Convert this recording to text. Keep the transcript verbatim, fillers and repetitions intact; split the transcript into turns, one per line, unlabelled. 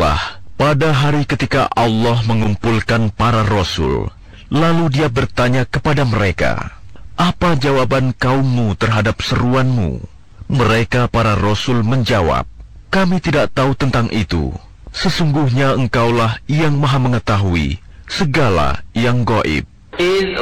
Ingatlah pada hari ketika Allah mengumpulkan para rasul, lalu dia bertanya kepada mereka, apa jawaban kaummu terhadap seruanmu? Mereka para rasul menjawab, kami tidak tahu tentang itu. Sesungguhnya engkaulah yang maha mengetahui segala yang gaib.
إذ